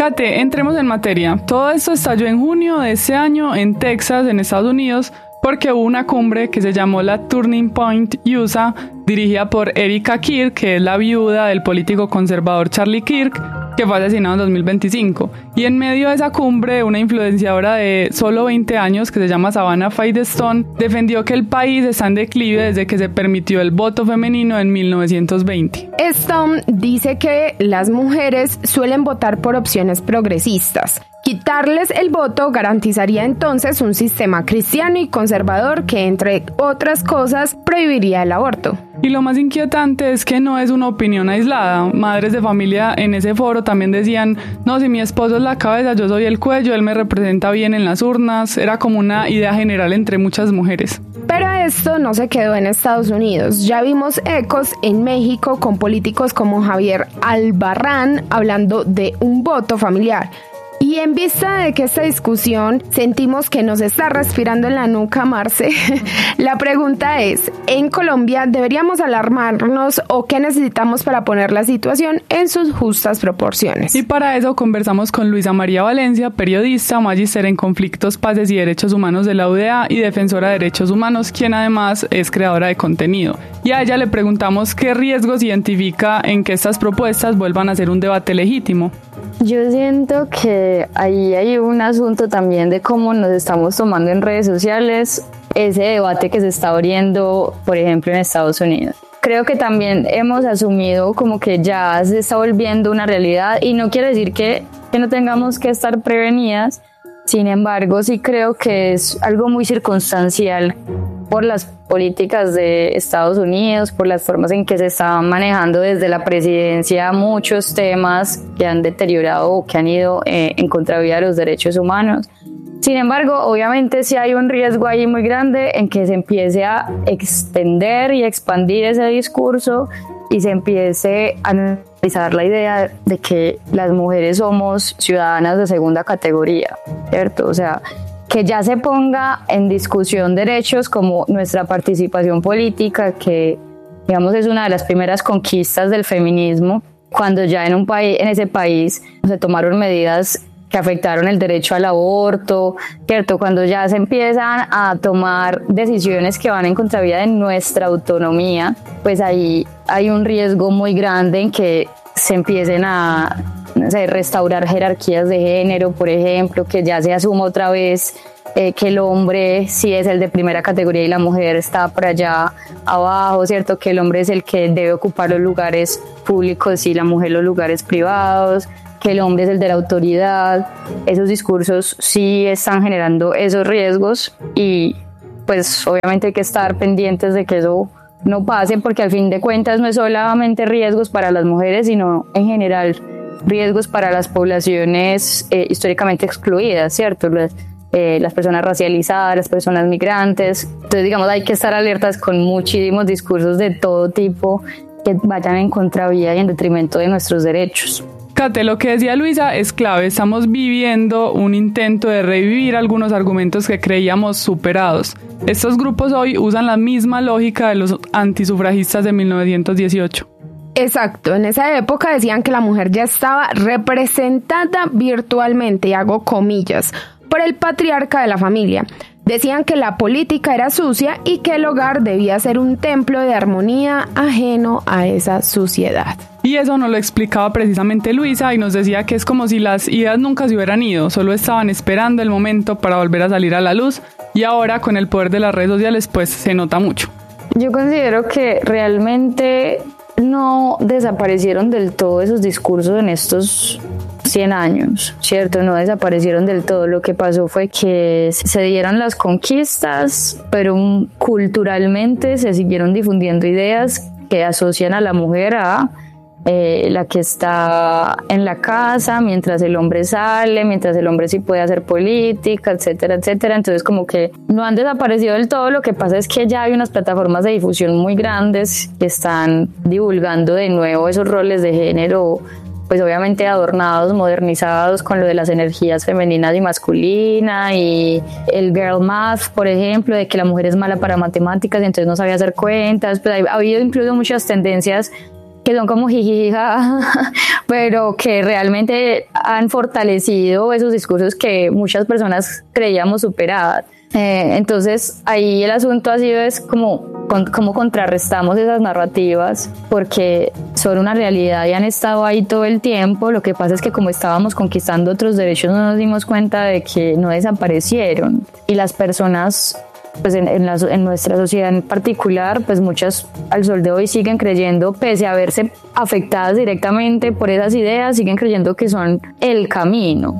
Kate, entremos en materia. Todo esto estalló en junio de ese año en Texas, en Estados Unidos, porque hubo una cumbre que se llamó la Turning Point USA, dirigida por Erika Kirk, que es la viuda del político conservador Charlie Kirk, que fue asesinado en 2025. Y en medio de esa cumbre, una influenciadora de solo 20 años, que se llama Savannah Fierstein, defendió que el país está en declive desde que se permitió el voto femenino en 1920. Stone dice que las mujeres suelen votar por opciones progresistas. Quitarles el voto garantizaría entonces un sistema cristiano y conservador que, entre otras cosas, prohibiría el aborto. Y lo más inquietante es que no es una opinión aislada. Madres de familia en ese foro también decían, no, si mi esposo es la cabeza, yo soy el cuello, él me representa bien en las urnas. Era como una idea general entre muchas mujeres. Pero esto no se quedó en Estados Unidos. Ya vimos ecos en México con políticos como Javier Albarrán hablando de un voto familiar. Y en vista de que esta discusión sentimos que nos está respirando en la nuca, Marce, la pregunta es, ¿en Colombia deberíamos alarmarnos o qué necesitamos para poner la situación en sus justas proporciones? Y para eso conversamos con Luisa María Valencia, periodista, magíster en conflictos, paces y derechos humanos de la UdeA y defensora de derechos humanos, quien además es creadora de contenido. Y a ella le preguntamos qué riesgos identifica en que estas propuestas vuelvan a ser un debate legítimo. Yo siento que ahí hay un asunto también de cómo nos estamos tomando en redes sociales ese debate que se está abriendo, por ejemplo, en Estados Unidos. Creo que también hemos asumido como que ya se está volviendo una realidad y no quiere decir que no tengamos que estar prevenidas. Sin embargo, sí creo que es algo muy circunstancial por las políticas de Estados Unidos, por las formas en que se estaban manejando desde la presidencia muchos temas que han deteriorado o que han ido en contravía de los derechos humanos. Sin embargo, obviamente sí hay un riesgo ahí muy grande en que se empiece a extender y expandir ese discurso y se empiece a analizar la idea de que las mujeres somos ciudadanas de segunda categoría, ¿cierto? O sea, que ya se ponga en discusión derechos como nuestra participación política, que digamos es una de las primeras conquistas del feminismo, cuando ya en ese país se tomaron medidas que afectaron el derecho al aborto, ¿cierto? Cuando ya se empiezan a tomar decisiones que van en contravía de nuestra autonomía, pues ahí hay un riesgo muy grande en que se empiecen a restaurar jerarquías de género, por ejemplo, que ya se asuma otra vez que el hombre sí es el de primera categoría y la mujer está por allá abajo, ¿cierto? Que el hombre es el que debe ocupar los lugares públicos y la mujer los lugares privados, que el hombre es el de la autoridad. Esos discursos sí están generando esos riesgos y pues obviamente hay que estar pendientes de que eso no pase, porque al fin de cuentas no es solamente riesgos para las mujeres, sino en general riesgos para las poblaciones históricamente excluidas, ¿cierto? Las personas racializadas, las personas migrantes. Entonces, digamos, hay que estar alertas con muchísimos discursos de todo tipo que vayan en contravía y en detrimento de nuestros derechos. Kate, lo que decía Luisa es clave. Estamos viviendo un intento de revivir algunos argumentos que creíamos superados. Estos grupos hoy usan la misma lógica de los antisufragistas de 1918. Exacto, en esa época decían que la mujer ya estaba representada virtualmente, y hago comillas, por el patriarca de la familia. Decían que la política era sucia y que el hogar debía ser un templo de armonía ajeno a esa suciedad. Y eso nos lo explicaba precisamente Luisa y nos decía que es como si las ideas nunca se hubieran ido, solo estaban esperando el momento para volver a salir a la luz, y ahora con el poder de las redes sociales pues se nota mucho. Yo considero que realmente no desaparecieron del todo esos discursos en estos 100 años, ¿cierto? No desaparecieron del todo. Lo que pasó fue que se dieron las conquistas, pero culturalmente se siguieron difundiendo ideas que asocian a la mujer a la que está en la casa, mientras el hombre sale, mientras el hombre sí puede hacer política, etcétera, etcétera. Entonces como que no han desaparecido del todo. Lo que pasa es que ya hay unas plataformas de difusión muy grandes que están divulgando de nuevo esos roles de género, pues obviamente adornados, modernizados con lo de las energías femeninas y masculinas, y el girl math, por ejemplo, de que la mujer es mala para matemáticas y entonces no sabía hacer cuentas. Pues ha habido incluso muchas tendencias que son como jijija, pero que realmente han fortalecido esos discursos que muchas personas creíamos superadas. Entonces ahí el asunto ha sido es cómo contrarrestamos esas narrativas, porque son una realidad y han estado ahí todo el tiempo. Lo que pasa es que como estábamos conquistando otros derechos no nos dimos cuenta de que no desaparecieron, y las personas pues en nuestra sociedad en particular, pues muchas al sol de hoy siguen creyendo, pese a verse afectadas directamente por esas ideas, siguen creyendo que son el camino.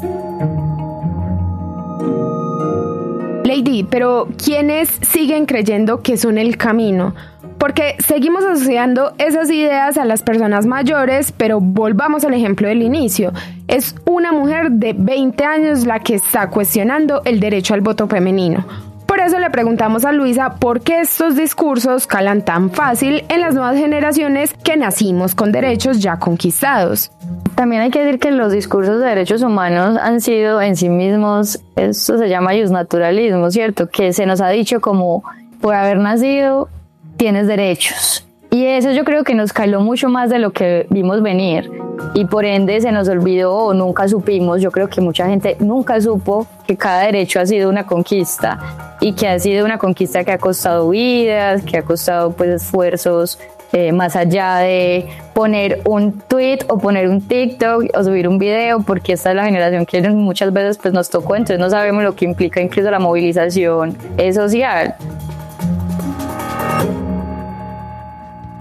Lady, pero ¿quiénes siguen creyendo que son el camino? Porque seguimos asociando esas ideas a las personas mayores, pero volvamos al ejemplo del inicio. Es una mujer de 20 años la que está cuestionando el derecho al voto femenino. Por eso le preguntamos a Luisa por qué estos discursos calan tan fácil en las nuevas generaciones que nacimos con derechos ya conquistados. También hay que decir que los discursos de derechos humanos han sido en sí mismos, eso se llama justnaturalismo, ¿cierto? Que se nos ha dicho como, por haber nacido, tienes derechos. Y eso yo creo que nos caló mucho más de lo que vimos venir. Y por ende se nos olvidó o nunca supimos, yo creo que mucha gente nunca supo que cada derecho ha sido una conquista. Y que ha sido una conquista que ha costado vidas, que ha costado pues esfuerzos, más allá de poner un tweet o poner un TikTok o subir un video, porque esta es la generación que muchas veces pues nos tocó, entonces no sabemos lo que implica incluso la movilización social.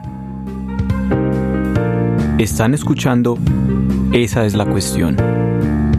Están escuchando Esa es la cuestión.